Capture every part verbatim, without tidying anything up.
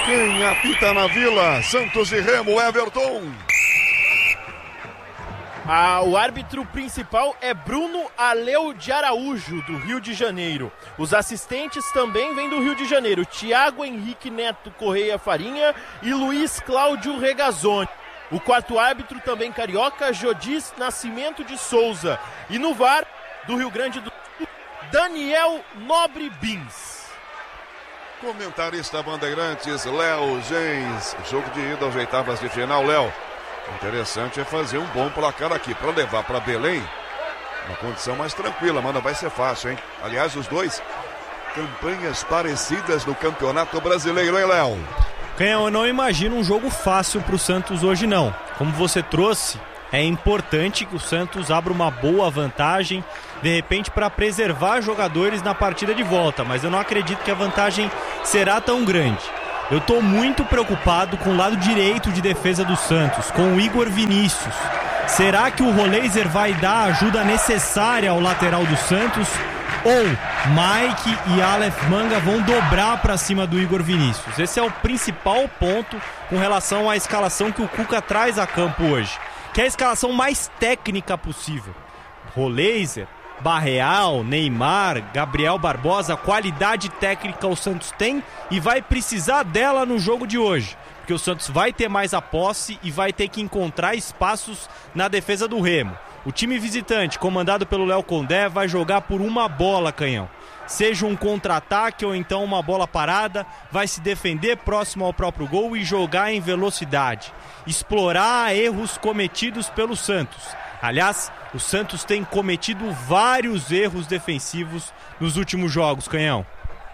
Quem apita na Vila? Santos e Remo, Everton. Ah, o árbitro principal é Bruno Aleu de Araújo, do Rio de Janeiro. Os assistentes também vêm do Rio de Janeiro, Tiago Henrique Neto Correia Farinha e Luiz Cláudio Regazzoni. O quarto árbitro também carioca, Jodis Nascimento de Souza. E no V A R, do Rio Grande do Sul, Daniel Nobre Bins. Comentarista Bandeirantes, Léo Gens. Jogo de ida às oitavas de final, Léo. Interessante é fazer um bom placar aqui para levar para Belém. Uma condição mais tranquila, mas não vai ser fácil, hein? Aliás, os dois, campanhas parecidas no Campeonato Brasileiro, hein, Léo? Canhão, eu não imagino um jogo fácil para o Santos hoje, não. Como você trouxe, é importante que o Santos abra uma boa vantagem, de repente para preservar jogadores na partida de volta, mas eu não acredito que a vantagem será tão grande. Eu estou muito preocupado com o lado direito de defesa do Santos, com o Igor Vinícius. Será que o Roleiser vai dar a ajuda necessária ao lateral do Santos? Ou Mike e Aleph Manga vão dobrar para cima do Igor Vinícius? Esse é o principal ponto com relação à escalação que o Cuca traz a campo hoje, que é a escalação mais técnica possível. Roleiser, Barreal, Neymar, Gabriel Barbosa, qualidade técnica o Santos tem e vai precisar dela no jogo de hoje, porque o Santos vai ter mais a posse e vai ter que encontrar espaços na defesa do Remo. O time visitante, comandado pelo Léo Condé, vai jogar por uma bola, Canhão. Seja um contra-ataque ou então uma bola parada, vai se defender próximo ao próprio gol e jogar em velocidade. Explorar erros cometidos pelo Santos. Aliás, o Santos tem cometido vários erros defensivos nos últimos jogos, Canhão.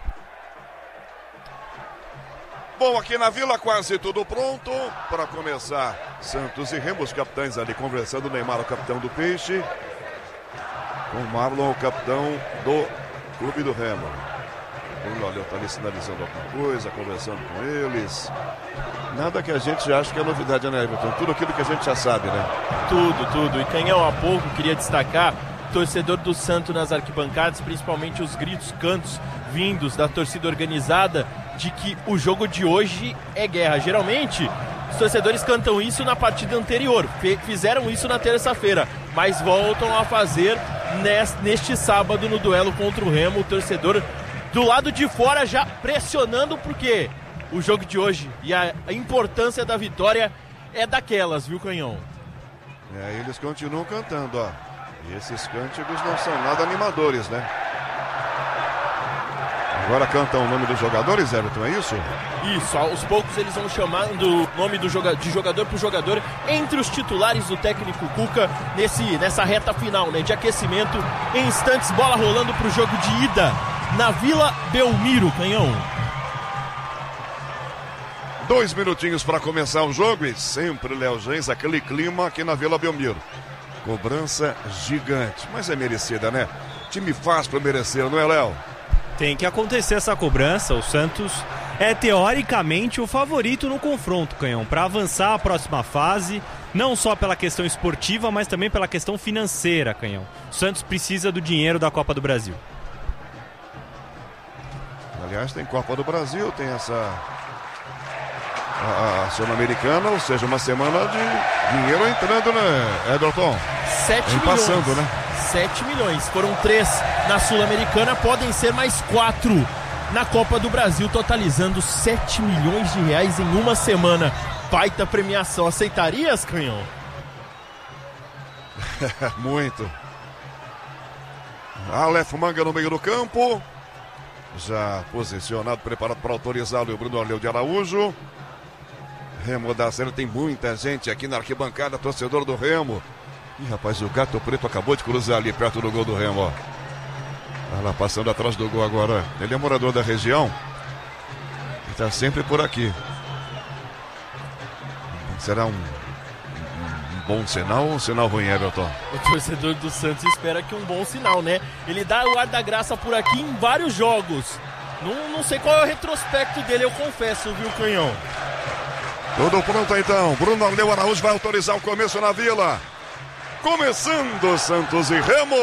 Bom, aqui na Vila quase tudo pronto para começar. Santos e Remo, os capitães ali conversando. Neymar, o capitão do Peixe, com Marlon, o capitão do Clube do Remo. O Léo está ali sinalizando alguma coisa, conversando com eles. Nada que a gente já acha que é novidade, né, Everton? Tudo aquilo que a gente já sabe, né? Tudo, tudo. E Canhão, há pouco, queria destacar torcedor do Santos nas arquibancadas, principalmente os gritos, cantos vindos da torcida organizada de que o jogo de hoje é guerra. Geralmente, os torcedores cantam isso na partida anterior, fizeram isso na terça-feira, mas voltam a fazer neste sábado no duelo contra o Remo. O torcedor do lado de fora já pressionando, porque o jogo de hoje e a importância da vitória é daquelas, viu, Canhão? É, eles continuam cantando, ó. E esses cânticos não são nada animadores, né? Agora cantam o nome dos jogadores, Everton, é isso? Isso, aos poucos eles vão chamando o nome do joga- de jogador por jogador entre os titulares do técnico Cuca nesse, nessa reta final, né, de aquecimento. Em instantes, bola rolando para o jogo de ida na Vila Belmiro, Canhão. Dois minutinhos para começar o jogo e sempre, Léo Gens, aquele clima aqui na Vila Belmiro. Cobrança gigante, mas é merecida, né? Time faz para merecer, não é, Léo? Tem que acontecer essa cobrança. O Santos é teoricamente o favorito no confronto, Canhão, para avançar a próxima fase, não só pela questão esportiva, mas também pela questão financeira, Canhão. O Santos precisa do dinheiro da Copa do Brasil. Aliás, tem Copa do Brasil, tem essa a, a Sul-Americana, ou seja, uma semana de dinheiro entrando, né, Everton? Sete Vem milhões. passando, né? sete milhões. Foram três na Sul-Americana, podem ser mais quatro na Copa do Brasil, totalizando sete milhões de reais em uma semana. Baita premiação. Aceitarias, Canhão? Muito. Aleph Manga no meio do campo. Já posicionado, preparado para autorizá-lo, o Bruno Aleu de Araújo. Remo da Serra, tem muita gente aqui na arquibancada, torcedor do Remo. Ih, rapaz, o Gato Preto acabou de cruzar ali perto do gol do Remo, ó. Tá lá passando atrás do gol agora. Ele é morador da região e tá sempre por aqui. Será um, um, um bom sinal ou um sinal ruim, Everton? O torcedor do Santos espera que um bom sinal, né? Ele dá o ar da graça por aqui em vários jogos. Não, não sei qual é o retrospecto dele, eu confesso, viu, Canhão? Tudo pronto então. Bruno Aleu Araújo vai autorizar o começo na Vila. Começando Santos e Remo.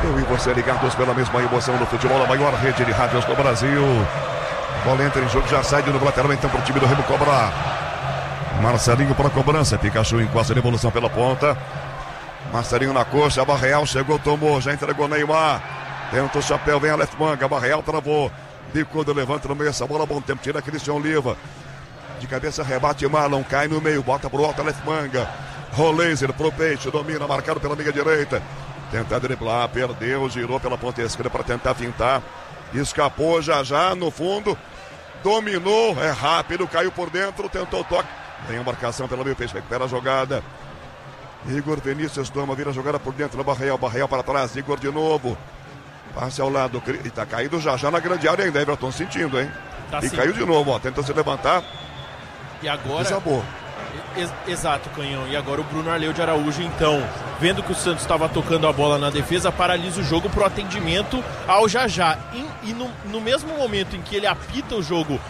Eu e você ligados pela mesma emoção no futebol, a maior rede de rádios do Brasil. Bola entra em jogo, já sai de novo lateral, então para o time do Remo cobrar. Marcelinho para a cobrança, Pikachu encosta a evolução pela ponta. Marcelinho na coxa, Barreal chegou, tomou, já entregou Neymar. Tenta o chapéu, vem a left manga, Barreal travou. Bicudo, levanta no meio, essa bola, bom tempo, tira Cristian Oliva. De cabeça, rebate Marlon, cai no meio, bota pro alto, left manga. Roleiser pro Peixe, domina, marcado pela amiga direita. Tentar driblar, perdeu, girou pela ponta esquerda para tentar fintar. Escapou já já no fundo. Dominou, é rápido, caiu por dentro, tentou o toque. Vem a marcação pela meio, Peixe recupera a jogada. Igor Vinícius toma, vira a jogada por dentro do Barreal, Barreal para trás, Igor de novo. Passe ao lado, e tá caído já já na grande área ainda, Everton sentindo, hein? Tá e sim. Caiu de novo, ó, tenta se levantar. E agora... Desabou. Ex exato, Canhão. E agora o Bruno Arleu de Araújo, então, vendo que o Santos estava tocando a bola na defesa, paralisa o jogo pro atendimento ao Jajá. E, e no, no mesmo momento em que ele apita o jogo